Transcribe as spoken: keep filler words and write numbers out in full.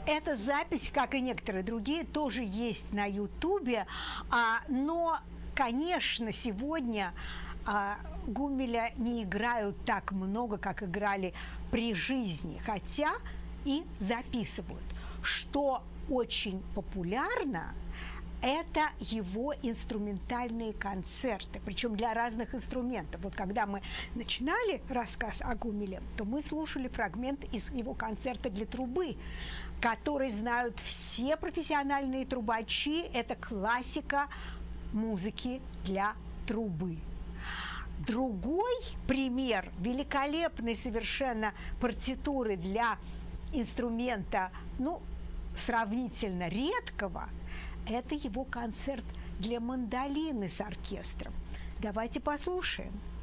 Эта запись, как и некоторые другие, тоже есть на Ютубе, а, но, конечно, сегодня а, Гумеля не играют так много, как играли при жизни, хотя и записывают. Что очень популярно, это его инструментальные концерты, причем для разных инструментов. Вот когда мы начинали рассказ о Гумеле, то мы слушали фрагмент из его концерта для трубы, который знают все профессиональные трубачи. Это классика музыки для трубы. Другой пример великолепной совершенно партитуры для инструмента, ну, сравнительно редкого, это его концерт для мандолины с оркестром. Давайте послушаем.